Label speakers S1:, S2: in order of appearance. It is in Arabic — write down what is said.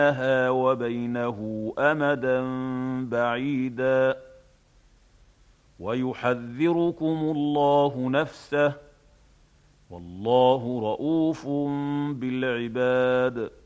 S1: بينها وبينه أمدا بعيدا ويحذركم الله نفسه والله رءوف بالعباد.